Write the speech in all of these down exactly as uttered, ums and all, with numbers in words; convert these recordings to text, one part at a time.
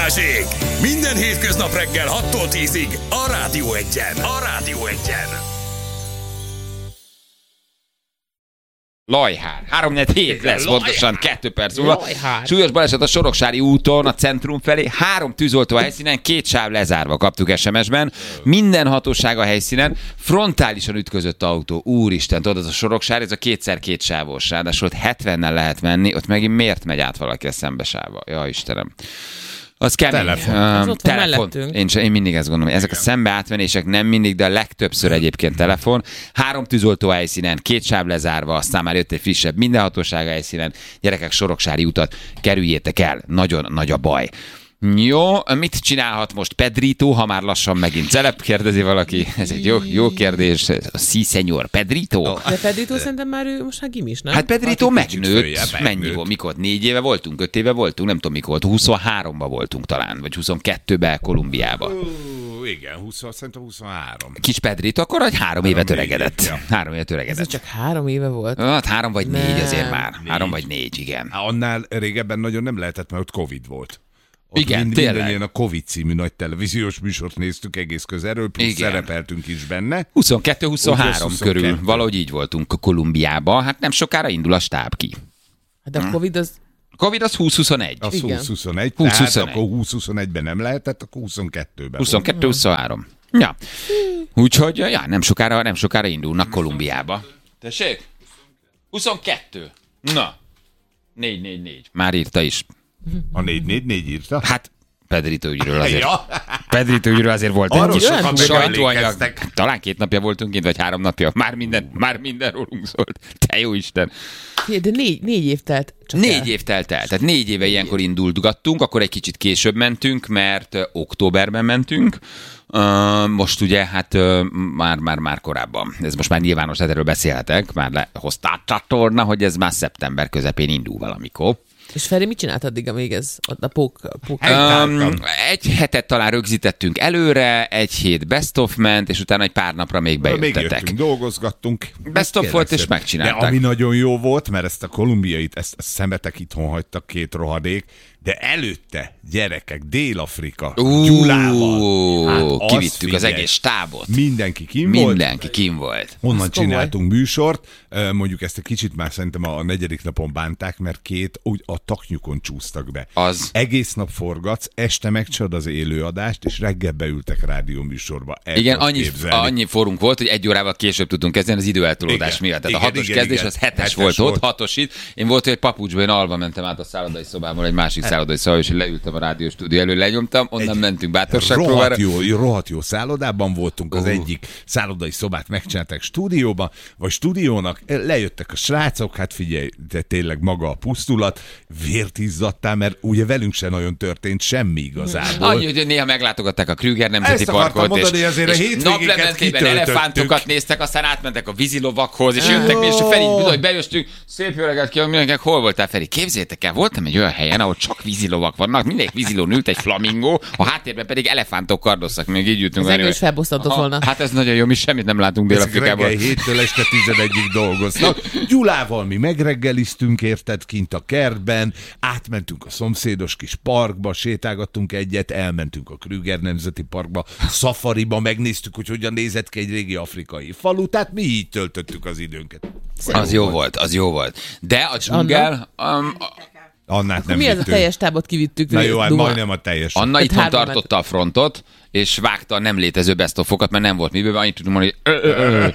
Balázsék! Minden hétköznap reggel hattól tízig a Rádió Egyen. A Rádió Egyen. Lajhár. három negyvenhét lesz pontosan, kettő perc múlva. Súlyos baleset a Soroksári úton, a centrum felé. Három tűzoltó a helyszínen, két sáv lezárva, kaptuk es em es-ben. Minden hatóság a helyszínen. Frontálisan ütközött autó. Úristen, tudod, az a Soroksári, ez a kétszer két sávos. Ráadásul ott hetvennel lehet menni, ott megint miért megy át valaki a szembesávba? Ja, Istenem. Az kemény. Telefon. Um, az ott van telefon. Én, én mindig ezt gondolom, ezek Igen. a szembe átmenések nem mindig, de a legtöbbször egyébként telefon. Három tűzoltó helyszínen, két sáv lezárva, aztán már jött egy frissebb, minden hatóság helyszínen. Gyerekek, Soroksári utat kerüljétek el, nagyon nagy a baj. Jó, mit csinálhat most Pedrito, ha már lassan megint celeb, kérdezi valaki. Ez egy jó, jó kérdés. Sí, señor, Pedrito? De Pedrito szerintem már ő most már gimis, nem? Hát Pedrito Hát egy kicsit megnőtt. följebb, Mennyi megnőtt. volt? Mikor? Négy éve voltunk? Öt éve voltunk? Nem tudom mikor volt. huszonháromba voltunk talán, vagy huszonkettőbe Kolumbiába. Ó, igen, húsz, szerintem huszonhárom. Kis Pedrito akkor egy három évet négy öregedett. év, ja. Három évet Ez öregedett. csak három éve volt. Hát három vagy négy Nem. azért már. Négy. Három vagy négy, igen. Hát annál régebben nagyon nem lehetett, mert ott Covid volt. Ott Igen, mind, tényleg. mindannyian a Covid című nagy televíziós műsort néztük egész közelről, plusz Igen. szerepeltünk is benne. huszonkettő huszonhárom huszonkettő. körül. Valahogy így voltunk Kolumbiába. Hát nem sokára indul a stáb ki. Hát de a Covid az... Covid az húsz huszonegy. Az Igen. húsz huszonegy, húsz tehát huszonegy. akkor húsz huszonegyben nem lehetett, akkor huszonkettőben. huszonkettő huszonhárom. Ja. Úgyhogy ja, nem sokára, nem sokára indulnak Kolumbiába. Tessék? huszonkettő. Na. négy négy négy. Már írta is. A négy négy négy írta? Hát Pedrito ügyről azért. Ja. Pedrito ügyről azért volt Arról egy kis sokan sajtóanyag. megemlékeztek. Talán két napja voltunk itt, vagy három napja. Már minden, már minden rólunk szólt. Te jó Isten. De négy, négy év telt csak el. Négy év telt el. Tehát négy éve ilyenkor indulgattunk, akkor egy kicsit később mentünk, mert ö, októberben mentünk. Uh, most ugye, hát uh, már, már, már korábban. Ez most már nyilvános, erről beszélhetek. Már lehoztál csatorna, hogy ez már szeptember közepén indul valamikor. És Feri, mit csinált addig, amíg ez ott a pók... pók... Um, egy hetet talán rögzítettünk előre, egy hét best of ment, és utána egy pár napra még Még bejöttetek. jöttünk, dolgozgattunk. Best of Kérlek volt, és szépen. megcsinálták. De ami nagyon jó volt, mert ezt a kolumbiait, ezt a szemetek itthon hagytak, két rohadék, de előtte, gyerekek, Dél-Afrika, Gyulával. Hát Ú, azt kivittük az figyelj. egész stábot. Mindenki kim volt. Mindenki kim volt. Onnan Az komoly. csináltunk műsort, Ö, mondjuk ezt egy kicsit már szerintem a negyedik napon bánták, mert két úgy a taknyukon csúsztak be. Az. Egész nap forgatsz, este megcsinálod az élőadást, és reggel beültek rádióműsorba. El Igen, tudod annyi, képzelni. annyi forunk volt, hogy egy órával később tudtunk kezdeni az időeltolódás Igen, miatt. Tehát igen, a hatos igen, kezdés igen. az hetes, Hetes volt, volt. ott, hatos itt. Én volt, hogy egy papucsban, én alva mentem át a szállodai szobámból, egy másik szállodai szobába, és leültem a rádió stúdió elő, lenyomtam, onnan Egy mentünk bátorságpróbára. Rohadt jó, rohadt jó szállodában voltunk, az Uh. egyik szállodai szobát megcsinálták stúdióba, vagy stúdiónak, lejöttek a srácok, hát figyelj, de tényleg maga a pusztulat, vért izzadtál, mert ugye velünk se nagyon történt semmi igazából. Annyi, hogy néha meglátogatták a Krüger Nemzeti Ezt akartam Parkot, mondani, és, azért a és hétvégéket naplementében kitöltöttük. elefántokat néztek, aztán átmentek a vízilovakhoz, és jöttek mi, és Feri, bizony, bejöttünk, szép jó reggelt kívánok mindenkinek, hol voltál, Feri? Képzeljétek el, voltam egy olyan helyen, ahol csak vízilovak vannak, mindegyik vízilón ült egy flamingó, a háttérben pedig elefántok kardoztak, még így ültünk. Ez engem is felbosszantott Aha, volna. Hát ez nagyon jó, mi semmit nem látunk Ezek Dél-Afrikában. reggel héttől este tizenegyig dolgoznak. Gyulával mi megreggeliztünk, érted, kint a kertben, átmentünk a szomszédos kis parkba, sétálgattunk egyet, elmentünk a Krüger Nemzeti Parkba, szafariba, megnéztük, hogy hogyan nézett ki egy régi afrikai falu, tehát mi így töltöttük az időnket. Az jó volt, az jó volt. De a dzsungel, um, Annát nem Mi az a vittünk. teljes tábot kivittük? Na jó, hát Duma. majdnem a teljes. Anna Öt itthon három tartotta a frontot, és vágta a nem létező best of-okat, mert nem volt miből, annyit tudunk mondani, hogy ö, ö, ö.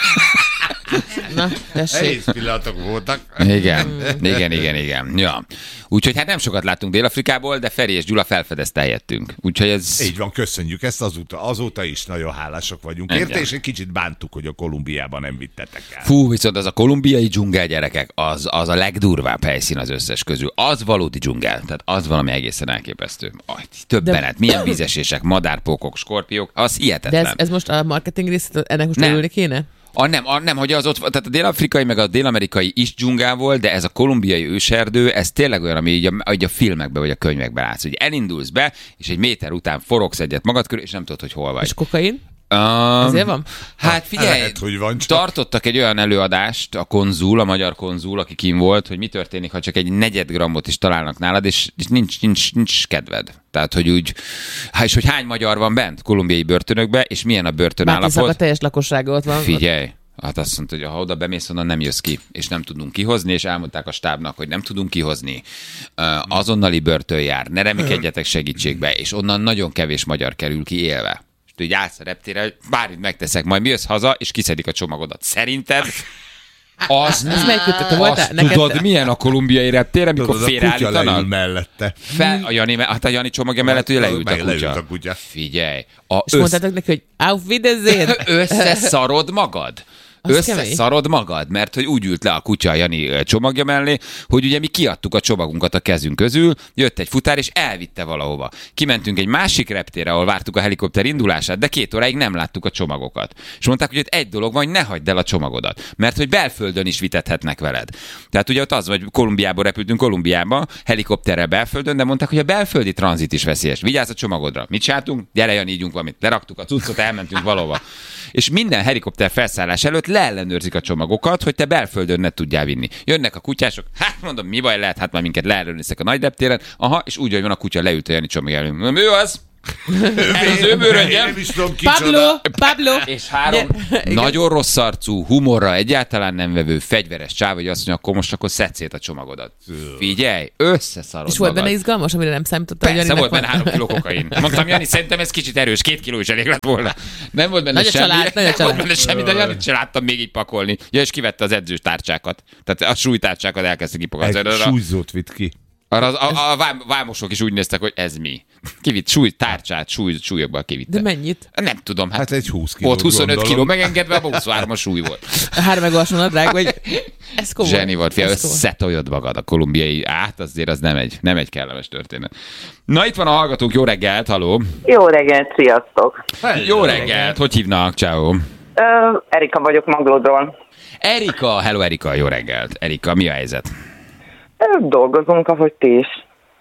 Na, tessék. Nehéz pillanatok voltak. Igen, igen, igen, igen. Ja. Úgyhogy hát nem sokat láttunk Dél-Afrikából, de Feri és Gyula felfedezte helyettünk. Úgyhogy ez... Így van, köszönjük ezt azóta, azóta is nagyon hálásak vagyunk Igen. érte, és egy kicsit bántuk, hogy a Kolumbiában nem vittetek el. Fú, viszont az a kolumbiai dzsungel, gyerekek, az, az a legdurvább helyszín az összes közül. Az valódi dzsungel, tehát az valami egészen elképesztő. Aj, többenet, milyen vízesések, madárpókok, skorpiók, az De hihetetlen. ez, ez most a marketing részét, ennek most Nem. örülni kéne? A nem, a nem, hogy az ott, tehát a dél-afrikai meg a dél-amerikai is dzsungel volt, de ez a kolumbiai őserdő, ez tényleg olyan, ami így a, így a filmekben vagy a könyvekben látsz, hogy elindulsz be, és egy méter után forogsz egyet magad körül, és nem tudod, hogy hol vagy. És kokain? Um, Ezért van? Hát figyelj, Lehet, hogy van csak. tartottak egy olyan előadást, a konzul, a magyar konzul, aki kim volt, hogy mi történik, ha csak egy negyed grammot is találnak nálad, és, és nincs, nincs, nincs kedved. Tehát, hogy úgy, hát és hogy hány magyar van bent kolumbiai börtönökbe, és milyen a börtönállapot. Bárki a teljes lakossága ott van. Figyelj, hát azt mondta, hogy ha oda bemész, onnan nem jössz ki, és nem tudunk kihozni, és elmondták a stábnak, hogy nem tudunk kihozni. Azonnali börtön jár, ne reménykedjetek segítségbe, és onnan nagyon kevés magyar kerül ki élve. És így állsz a reptére, hogy bármit megteszek, majd mi jössz haza, és kiszedik a csomagodat. Szerinted azt, Ez melyik kötött? Voltál? azt Neked- tudod, milyen a kolumbiai reptér, amikor Tudod, a kutya leül félreállítanak? mellette. Fel, a Jani, hát a Jani csomagja mellett ugye leült a Meg leült kutya. a kutya. Figyelj, a És mondtátok neki, hogy auf Wiedersehen. összeszarod magad. Az Összeszarod magad, mert hogy úgy ült le a kutya a Jani ö, csomagja mellé, hogy ugye mi kiadtuk a csomagunkat a kezünk közül, jött egy futár, és elvitte valahova. Kimentünk egy másik reptérre, ahol vártuk a helikopter indulását, de két óráig nem láttuk a csomagokat. És mondták, hogy ott egy dolog van, hogy ne hagyd el a csomagodat, mert hogy belföldön is vitethetnek veled. Tehát ugye ott az, hogy Kolumbiából repültünk Kolumbiába, helikopterrel belföldön, de mondták, hogy a belföldi tranzit is veszélyes. Vigyázz a csomagodra. Mit csináltunk? Gyere, Jani, ígyunk valamit. Leraktuk a cuccot, elmentünk valahova. És minden helikopter felszállás előtt leellenőrzik a csomagokat, hogy te belföldön ne tudjál vinni. Jönnek a kutyások, hát mondom, mi baj lehet, hát már minket leellenőriztek a nagy reptéren, aha, és úgy, hogy van a kutya leült a Jani csomag előtt. Mondom, ő az? Ez az ő bőröngyem. Nem is tudom, Pablo, kicsoda. Pablo. És három Igen. nagyon rossz arcú, humorra egyáltalán nem vevő, fegyveres csáv, hogy azt mondja, akkor most akkor szedd szét a csomagodat. Figyelj, összeszarod És volt magad. benne izgalmas, amire nem számította, hogy Persze, Janinek volt benne van. három kiló kokain. Mondtam, Jani, szerintem ez kicsit erős, két kiló is elég lett volna. Nem volt benne Nagy a semmi. család, nagy a nem család. volt benne semmi, de Janit se láttam még így pakolni. Ja, és kivette az edzős tárcsákat. Tehát a súlytárcsákat elkezdte kipakolni. Egy súlyzót vitt ki. Arra az, a, a vám, vámosok is úgy néztek, hogy ez mi. Kivitt súly, tárcsát, súly, súlyokban kivitte. De mennyit? Nem tudom, hát, Hát egy húsz kiló. volt huszonöt kiló megengedve, a huszonhárom súly volt. Három meg alsó nadrág, vagy... Ez komoly. Zseni volt, fia, Ez komoly. összetoljod magad a kolumbiai, át azért az nem egy, nem egy kellemes történet. Na itt van a hallgatók, jó reggelt, haló. Jó reggelt, sziasztok! Jó reggelt, hogy hívnak, ciao. Ö, Erika vagyok Maglódról. Erika, hello Erika, jó reggelt. Erika, mi a helyzet? Ö, dolgozunk, ahogy ti is.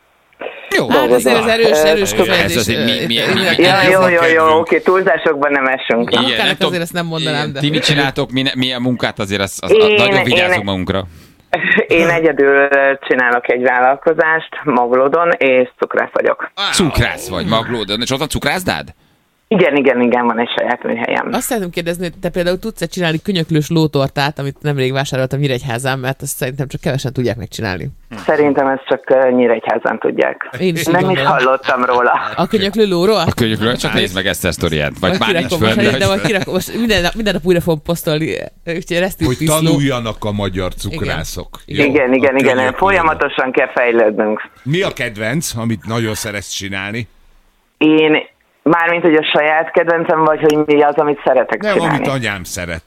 Jó, Hát azért az erős, erős Ez kifejezés. azért mi- mi- mi- mi- Ja, jó, jó, jó, kedvünk. oké, túlzásokban nem esünk. Igen, Munkának nem tudom, azért ezt nem mondanám, igen. de- Ti mit csináltok, mi, milyen munkát, azért az, az, az Én- nagyon vigyázunk én- magunkra. Én egyedül csinálok egy vállalkozást Maglódon, és cukrász vagyok. Cukrász vagy, Maglódon, és ott van cukrászdád? Igen, igen, igen, van egy saját műhelyem. Azt szeretném kérdezni, hogy te például tudsz-e csinálni könyöklős lótortát, amit nemrég vásároltam Nyíregyházán, mert azt szerintem csak kevesen tudják megcsinálni. Szerintem ezt csak ö, Nyíregyházán tudják. Én is így Nem is gondolom. hallottam róla. A könyöklő lóról? A könyvről csak nézd meg ezt a sztoriát. Vagy Majd már nincs kirakom, most, föl. de majd kirakom, most minden, nap, minden nap újra fogom posztolni, úgyhogy rest in Hogy peace, ló. tanuljanak a magyar cukrászok. Igen. Jó, Igen, igen, a igen, könyök folyamatosan kell fejlődnünk. Mi a kedvenc, amit nagyon szeretsz csinálni? Én, mármint, hogy a saját kedvencem, vagy hogy mi az, amit szeretek Nem, csinálni. amit anyám szeret.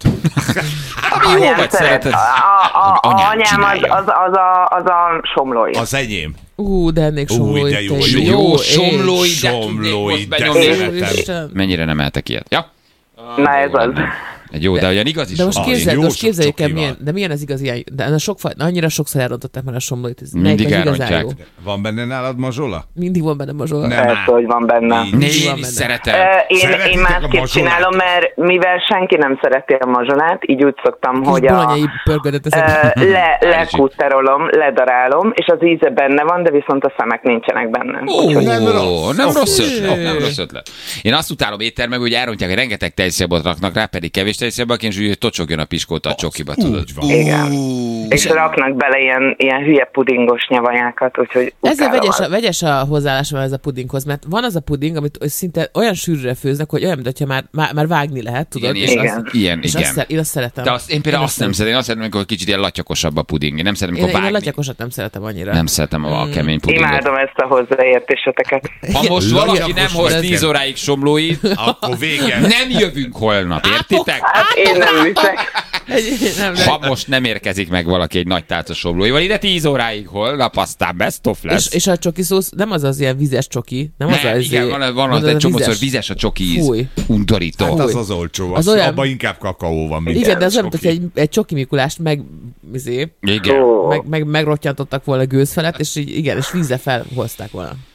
Jó Anyám vagy, szeret. szereted. A, a, a, Anyám anyám az, csinálja. az, az, a, az a somlói. Az enyém. Ú, de ennék Ú, somlói. de jó, te jó, Jó, ég. somlói, de Somlói, tudnék most de benyomni. szeretem. Úristen. Mennyire nem eltek ilyet? Ja? Na ez az. Egy jó, de olyan igaz is De most van. képzeld, jó most sok képzeljük el, csokival. milyen, de milyen az igazi ilyen, de sok faj, annyira sokszor elrontották már a somlóit, ez Mindig melyik az igazán elrontják. jó. Van benne nálad mazsola? Mindig van benne mazsola. Nem. Persze, hogy van benne. Így. Né, Mindig van én is benne. szeretem. Ö, Én, Szeretitek én a másképp mazsolát? csinálom, mert mivel senki nem szereti a mazsolát, így úgy szoktam, Kis hogy a, bolonyai pörgödet ö, teszek. le, lekutterolom, ledarálom, és az íze benne van, de viszont a szemek nincsenek benne. Ó, Úgyhogy- nem Nem rossz, rossz. nem Ó, rossz fű. ötlet, nem rossz ötlet. Én azt utálom éttermekben, hogy elrontják, hogy rengeteg tejszébot raknak rá, pedig kevés tejszébak, és úgy tocsogjon a piskóta a csokiba, tudod. Úgy van. Igen. És raknak bele ilyen, ilyen hülye pudingos nyavajákat, úgyhogy Ezért utálom vegyes a, azt. vegyes a hozzáállásom ez a pudinghoz, mert van az a puding, amit szinte olyan sűrűre főznek, hogy olyan, mintha már, már, már vágni lehet, tudod? Igen, és igen, Igen. azt, ilyen, és igen. azt, szer- én azt szeretem. De azt, én például Én azt nem azt szeretem, én azt szeretem, amikor kicsit ilyen latyakosabb a puding. Én nem szeretem, Én, amikor én a vágni. latyakosat nem szeretem annyira. Nem szeretem a kemény pudingot. Imádom ezt a hozzáértéseteket. Ha most valaki nem Latyakos hoz vagy. tíz óráig somlóit, Akkor vége. nem jövünk holnap, értitek? Hát én nem viszek. Egy- nem, nem. Ha most nem érkezik meg valaki egy nagy tálca somlóival, ide tíz óráig holnap, aztán best of lesz. És, és a csoki szósz nem az az ilyen vizes csoki, nem, az Nem, az igen, van, van az az egy a csomószor vizes a csoki íz. Fúj. Undorító. Hát az az olcsó, az, Az olyan- abban inkább kakaó van, mint Igen, de az olyan, mint csoki. hogy egy, egy csoki Mikulást meg, izé, Igen. Ó, meg, meg, megrottyantottak volna gőz felett, és így, igen, és vízzel felhozták volna.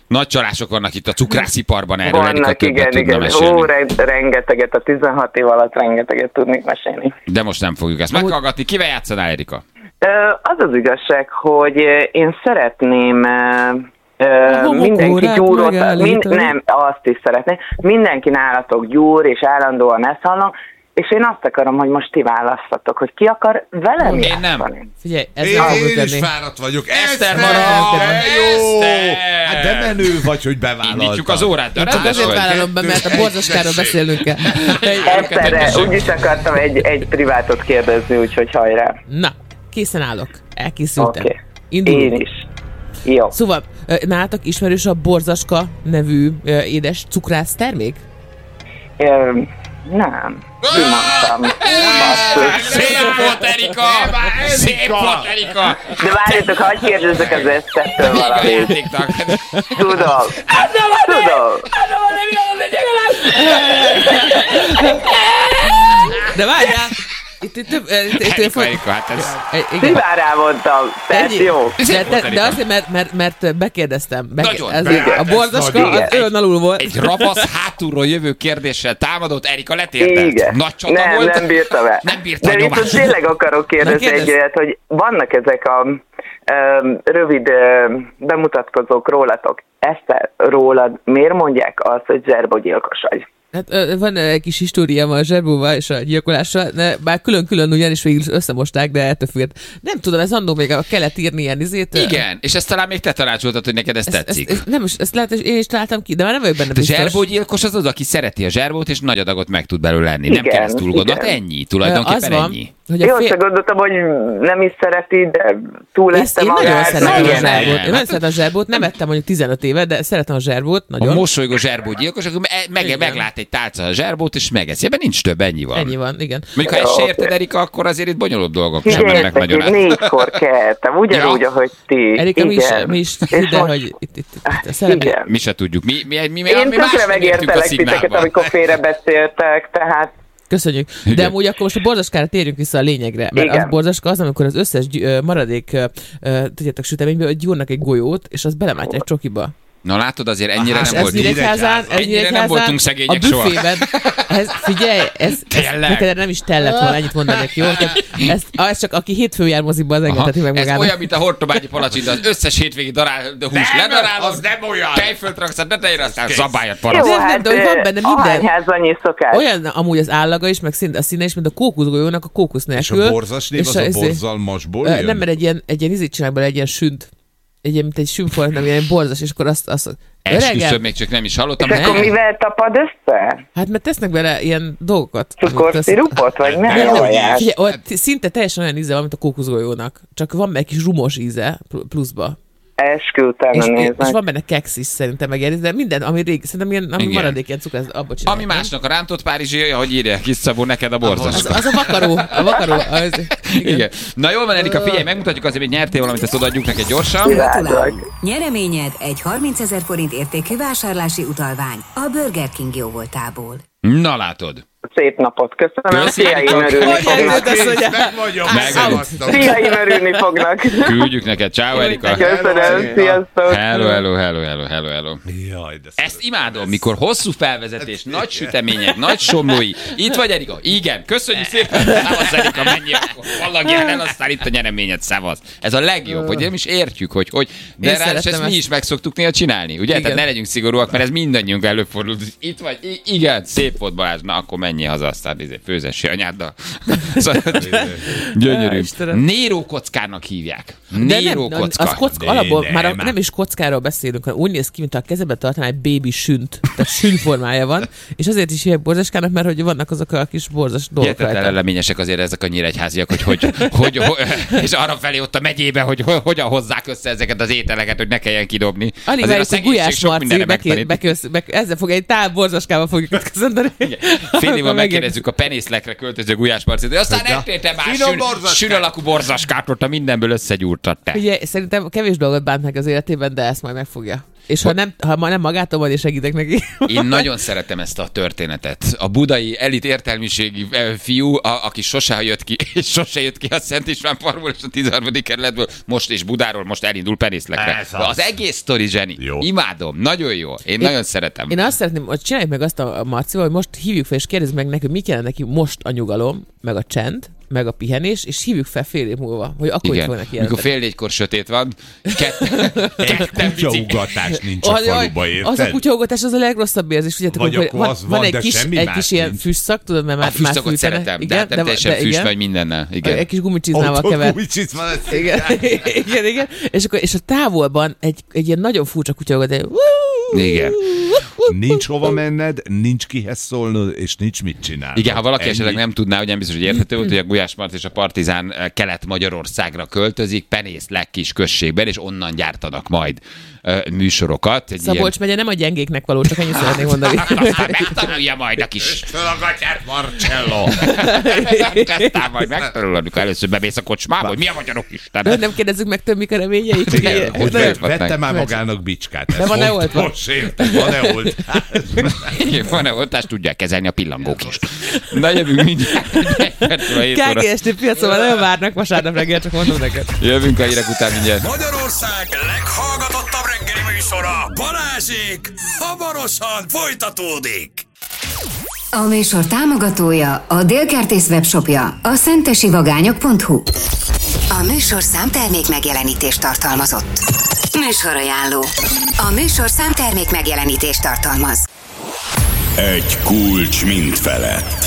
Nagy csalások vannak itt a cukrásziparban, erről Erika Vannak, többet igen, tudna igen. mesélni. Ó, re- rengeteget, a tizenhat év alatt rengeteget tudnék mesélni. De most nem fogjuk ezt meghallgatni. Kivel játszanál, Erika? Ö, Az az igazság, hogy én szeretném ö, ö, mindenki gyúrot, mind, nem, azt is szeretném, mindenki nálatok gyúr, és állandóan ezt hallom, és én azt akarom, hogy most ti választatok, hogy ki akar velem Én játszani. nem. Figyelj, ez Én, én is fáradt vagyok. Eszter Eszter, marad! de jó! Eszter! Hát de menő vagy, hogy bevállaltad. Indítjuk az órát, de Csak rendes azért vagy. vállalom be, mert a borzaskáról beszélnünk kell. Egyszerre, úgyis akartam egy, egy privátot kérdezni, úgyhogy hajrá. Na, készen állok. Elkészültem. Oké. Indulunk. Én is. Jó. Szóval, ö, nálatok ismerős a Borzaska nevű ö, édes cukrász termék? Ö, Nem. Kimondtam. Szép volt, Erika! Szép volt, Erika! De várjatok, hagyj kérdezzek az Esztertől valamit. Tudom. Tudom. De várjál! Itt, itt több... Itt, itt, Erika, Erika, hát ez... Szivárá mondtam. Tehát Ennyi. jó. De, de, de azért, mert, mert, mert bekérdeztem. Beke, Nagyon. ezért a Borzaska nagyon. az ön alul volt. Egy ravasz hátulról jövő kérdéssel támadott, Erika letérdelt. Igen. Nagy csata nem, volt. nem bírtam el. Nem bírta De a viszont nyomást. tényleg akarok kérdezni Na, egy kérdezz. olyat, hogy vannak ezek a um, rövid um, bemutatkozók rólatok. Ezt rólad miért mondják azt, hogy zserbogyilkos vagy? Hát ö, van egy kis históriám a zserbóval és a gyilkolással, de bár külön-külön ugyanis végül is összemosták, de ettől függetlenül. Nem tudom, ez annó még kellett írni ilyen izét. Igen, és ezt talán még te tanácsoltad, hogy neked ez Ezt, tetszik. ezt, ezt, nem is, ezt lehet, hogy én is találtam ki, de már nem vagyok benne A biztos. zserbógyilkos az az, aki szereti a zserbót, és nagy adagot meg tud belőle lenni. Nem Igen, kell ezt túl gondolni. igen. Ennyi, Az tulajdonképpen van, ennyi. hogy a Jó, fél... csak gondoltam, hogy nem is szereti, de túl Ezt lette én nagyon magát. szeretem a Igen. zserbót. Én Hát- nagyon szeretem a zserbót, nem ettem mondjuk tizenöt éve, de szeretem a zserbót, A nagyon. mosolygó zserbógyilkos, akkor me- meg, Igen. meglát egy tálca a zserbót, és megeszi. Ebben nincs több, ennyi van. Ennyi van, igen. Mondjuk, ha ezt Jó, se érted, oké. Erika, akkor azért itt bonyolult dolgok sem mennek Figyeljetek, nagyon én át. négykor keltem, ugyanúgy, Ja. ahogy ti. Erika, mi is, Igen. mi is És hidd el, most- hogy itt, itt, itt, itt a szerep... Igen. Mi se tudjuk. Mi, mi, mi, mi, mi, Én mi más tökre nem értünk a megértelek titeket, szignálban. amikor félrebeszéltek, tehát Köszönjük. De Igen. amúgy akkor most a borzaskára térjünk vissza a lényegre. Mert Igen. az borzaska az, amikor az összes gy- ö, maradék, ö, ö, tudjátok, süteményből gyúrnak egy golyót, és azt belemátják csokiba. Na látod, azért ennyire Aha, nem Ez volt. Nyíregyházán, ez Ennyire nem Nyíregyházán voltunk szegények a soha. büfében. Ez, figyelj, ez, ez Tényleg? neked nem is tellett volna ennyit mondani neki, jó? Ez, ez csak aki hétfőn jár moziba, az engedheti meg Ez magának. olyan, mint a hortobágyi palacsinta, az összes hétvégi darál, de hús ledarálod, az nem olyan. tejfölt raksz a tetejére, aztán zabályat jó, paraszt. nem, hát de hogy van benne minden. ahányház annyi szokás. Olyan amúgy az állaga is, meg szinte a színe is, mint a kókuszgolyónak a kókusz És nélkül. a borzas név az a izé- borzalmasból Ö, jön? Nem, mert egy ilyen, egy ilyen izét csinálják bele, egy ilyen sünt. Egy ilyen, mint egy sünfolt, nem ilyen borzas, és akkor azt, azt Esküszöm, öregem, még csak nem is hallottam. És akkor Nem. mivel tapad össze? hát mert tesznek bele ilyen dolgokat. Cukorszirupot, vagy nem? Nem, Olyat. Figyelj, olyan- szinte teljesen olyan íze van, mint a kókuszgolyónak. Csak van benne egy kis rumos íze pl- pluszba. Esküvtem, És, és néznek. van benne keksz is szerintem meg, de minden, ami rég, szerintem ilyen, ami Igen. maradék ilyen cukor, abba csinálják. Ami másnak a rántott párizsi, hogy írja, kis Szabó, neked a Az, borzaska. az a vakaró, a vakaró. Az, igen. Igen. Na jól van, Erika, figyelj, megmutatjuk azért, hogy nyertél valamit, ezt odaadjuk neked gyorsan. Gratulálok. Nyereményed egy harmincezer forint értékű vásárlási utalvány a Burger King jóvoltából. Na látod. Szép napot. Köszönöm. Köszi, Fiaim Erika. örülni Hogy fognak. eljutott, azt mondja? Meg vagyok, Megvagyok. Fiaim örülni fognak. Küldjük neked. Ciao, Erika. Köszönöm. Sziasztok. Hello, hello, hello, hello, hello, hello. Jaj, de Ezt imádom, mikor hosszú felvezetés, nagy sütemények, nagy somlói. Itt vagy, Erika? Igen, köszönjük szépen. Szevasz, Erika, menj akkor. Valaki el, aztán itt a nyereményed, szevasz. Ez a legjobb, hogy nem is értjük, hogy hogy. De Én ráadásul szeretem ezt mi ezt. is meg szoktuk néha csinálni, ugye? Igen. Tehát ne legyünk szigorúak, mert ez mindannyiunk előfordul. Itt vagy, I- igen, szép volt, Balázs, na akkor menj haza, aztán izé, főzessél anyáddal. Szóval, gyönyörű. Á, Istenem. Néró kockának hívják. De Néró nem, kocka. az kocka, De alapból nem. már a, nem is kockáról beszélünk, hanem úgy néz ki, mint a kezebe tartaná egy bébi sünt. Tehát sün formája van, és azért is hívják borzaskának, mert hogy vannak azok a kis borzas dolgok Hihetetlen rajta. eleményesek azért ezek a nyíregyháziak, hogy, hogy, hogy, hogy és arra felé ott a megyébe, hogy, hogy hogyan hozzák össze ezeket az ételeket, hogy ne kelljen kidobni. Alig Azért várjuk, hogy Gulyás sok Marci mindenre beké, megtanít. bekösz, bek, ezzel fog egy tál borzaskával fogjuk őt köszönteni. Fél évvel Akkor megkérdezzük a penészlekre költöző Gulyás Marcit, hogy aztán ettél már Finom sün, borzaskát. sün alakú borzaskát, ott a mindenből összegyúrtad te. Ugye, szerintem kevés dolgot bánt meg az életében, de ezt majd megfogja. És ha nem, ha nem magától van, és segítek neki. Én nagyon szeretem ezt a történetet. A budai elit értelmiségi fiú, a, aki sose jött ki, és sose jött ki a Szent István parkból és a tizenharmadik kerületből, most és Budáról most elindul penészlekre. Az. az egész sztori zseni. Jó. Imádom, nagyon jó. Én, én nagyon szeretem. Én azt szeretném, hogy csináljuk meg azt a Marcival, hogy most hívjuk fel, és kérdezzük meg neki, mit kellene neki most a nyugalom, meg a csend, meg a pihenés, és hívjuk fel fél év múlva, hogy akkor igen. Itt fognak jelenteni. Mikor fél négykor sötét van, egy kutyaugatás nincs a faluba, érted? Az a kutyaugatás az a legrosszabb érzés. Tudjátok, hogy van, van, van egy kis, egy kis ilyen fűszak, tudod, mert már, a fűszakot már szeretem, igen, de hát nem de, teljesen de, fűs igen. vagy mindennel. Igen. Egy kis gumicsizmával kevert. Gumicsizma lesz. Igen, igen, igen. És, akkor, és a távolban egy, egy ilyen nagyon furcsa kutyaugatás. Igen. Nincs hova menned, nincs kihez szólnod, és nincs mit csinálni. Igen, ha valaki esetleg nem tudná, hogy nem biztos, hogy érthető volt, hogy a Gulyás Marci és a Partizán Kelet-Magyarországra költözik, Penészlek kis községben, és onnan gyártanak majd uh, műsorokat. Egy Szabolcs ilyen... megye nem a gyengéknek való, csak ennyit szeretnék mondani. Aztán megtanulja majd a kis... Föl a gatyát, Marcello! Aztán majd megtanul, amikor először bemész a kocsmába, hogy mi a magyarok Isten. De nem kérdezzük meg több, mik a reményeit. Igen, hogy vette már magának bicskát. De van-e oltva? Most értem, van-e oltás? Van-e oltás, tudják kezelni a pillangók is. Na jövünk mindjárt. ká gé es té piacon nagyon várnak vasárnap reggel, csak mondom neked. Jövünk a hírek után mindjárt. Magyarország leghallgatottabb reggeli műsora, Balázsék, hamarosan folytatódik. A műsor támogatója a Délkertész webshopja, a szentesivagányok pont hu. A műsor számtermék megjelenítést tartalmazott. Műsorajánló. A műsor számtermék megjelenítést tartalmaz. Egy kulcs mind felett.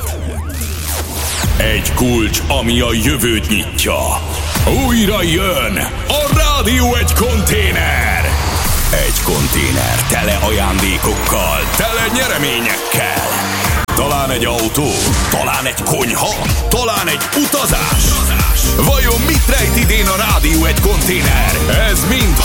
Egy kulcs, ami a jövőt nyitja. Újra jön a Rádió egy konténer. Egy konténer tele ajándékokkal, tele nyereményekkel. Talán egy autó, talán egy konyha, talán egy utazás. Vajon mit rejt idén a Rádió egy konténer? Ez mind